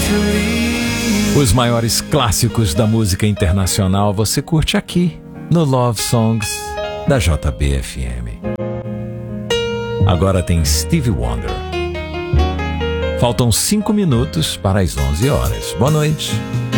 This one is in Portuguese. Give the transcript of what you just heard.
Os maiores clássicos da música internacional você curte aqui no Love Songs da JBFM. Agora tem Stevie Wonder. Faltam 5 minutos para as 11 horas. Boa noite.